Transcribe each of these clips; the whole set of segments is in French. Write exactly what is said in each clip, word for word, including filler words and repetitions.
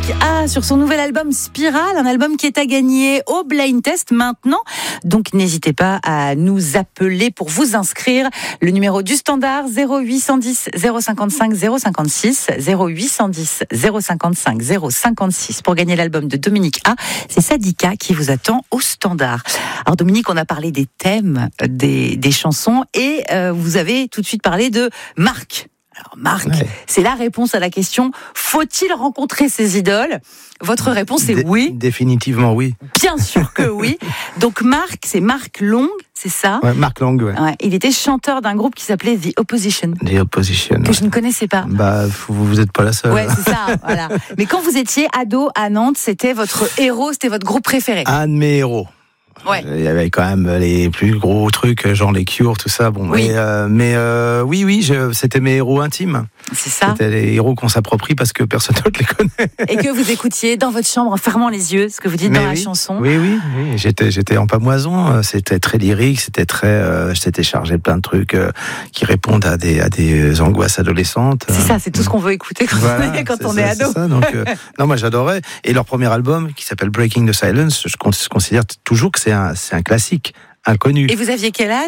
Dominique A sur son nouvel album Spirale, un album qui est à gagner au Blind Test maintenant. Donc n'hésitez pas à nous appeler pour vous inscrire. Le numéro du standard zéro huit cent dix zéro cinquante-cinq zéro cinquante-six, zéro huit cent dix zéro cinquante-cinq zéro cinquante-six pour gagner l'album de Dominique A. C'est Sadika qui vous attend au standard. Alors Dominique, on a parlé des thèmes des, des chansons et euh, vous avez tout de suite parlé de Marc. Alors Marc, ouais. C'est la réponse à la question, faut-il rencontrer ses idoles ? Votre réponse est Dé- oui. Définitivement oui. Bien sûr que oui. Donc Marc, c'est Marc Long, c'est ça ? Ouais, Marc Long, ouais. ouais. Il était chanteur d'un groupe qui s'appelait The Opposition. The Opposition. Que ouais. je ne connaissais pas. Bah, vous, vous êtes pas la seule. Ouais, c'est ça, voilà. Mais quand vous étiez ado à Nantes, c'était votre héros, c'était votre groupe préféré. Un de mes héros. Ouais. Il y avait quand même les plus gros trucs, genre les Cure, tout ça. Bon, oui. mais, euh, mais euh, oui, oui, je, c'était mes héros intimes. C'est ça. C'était les héros qu'on s'approprie parce que personne d'autre les connaît. Et que vous écoutiez dans votre chambre en fermant les yeux, ce que vous dites mais dans oui. la chanson. Oui, oui, oui. J'étais, j'étais en pamoison. C'était très lyrique. C'était très. Euh, j'étais chargé de plein de trucs euh, qui répondent à des à des angoisses adolescentes. C'est ça. C'est tout ce qu'on veut écouter quand voilà, on est quand on ça, est ado. C'est ça, donc, euh, non, moi j'adorais. Et leur premier album, qui s'appelle Breaking the Silence, je considère toujours que c'est un c'est un classique inconnu. Et vous aviez quel âge ?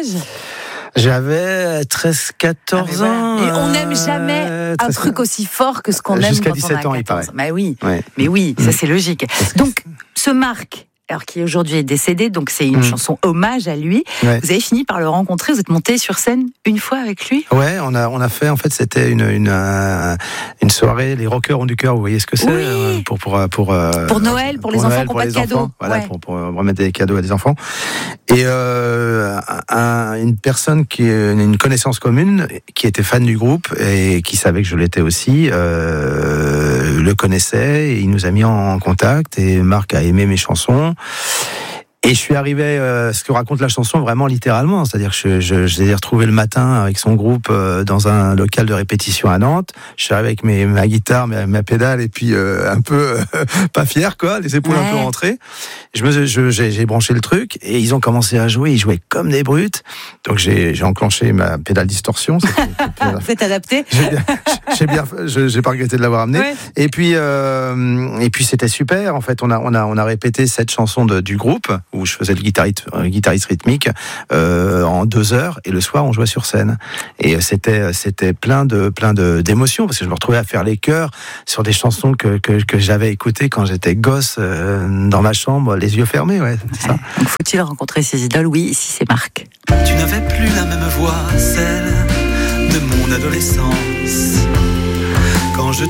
J'avais treize quatorze ah ans. Et on n'aime jamais euh, un truc aussi fort que ce qu'on aime jusqu'à quand dix-sept on a ans, il paraît. Bah oui, ouais. mais oui, ça c'est logique. Donc, ce Marc, alors qui aujourd'hui est décédé, donc c'est une mmh. chanson hommage à lui. Ouais. Vous avez fini par le rencontrer, vous êtes monté sur scène une fois avec lui ? Ouais, on a on a fait en fait c'était une une euh, une soirée, les rockers ont du cœur, vous voyez ce que c'est oui. euh, pour pour pour euh, pour Noël, pour, pour les Noël, enfants qui n'ont pas de cadeaux. Voilà, ouais. pour pour remettre des cadeaux à des enfants. Et euh, un, une personne qui une connaissance commune qui était fan du groupe et qui savait que je l'étais aussi euh, le connaissait et il nous a mis en contact et Marc a aimé mes chansons. Et je suis arrivé, euh, ce que raconte la chanson, vraiment littéralement. C'est-à-dire que je, je, je l'ai retrouvé le matin avec son groupe euh, dans un local de répétition à Nantes. Je suis arrivé avec mes, ma guitare, ma, ma pédale, et puis euh, un peu euh, pas fier, quoi, les épaules ouais. un peu rentrées. Je me, je, j'ai, j'ai branché le truc et ils ont commencé à jouer. Ils jouaient comme des brutes. Donc j'ai, j'ai enclenché ma pédale distorsion. Vous êtes adapté. J'ai bien, j'ai bien, je, j'ai pas regretté de l'avoir amené. Ouais. Et puis, euh, et puis c'était super. En fait, on a, on a, on a répété cette chanson de, du groupe, où je faisais le guitariste, euh, guitariste rythmique euh, en deux heures et le soir on jouait sur scène et c'était c'était plein de plein de d'émotions parce que je me retrouvais à faire les chœurs sur des chansons que que, que j'avais écoutées quand j'étais gosse euh, dans ma chambre les yeux fermés ouais c'est ça. Donc faut-il rencontrer ses idoles ? Oui, ici c'est Marc. Tu n'avais plus la même voix, celle de mon adolescence quand je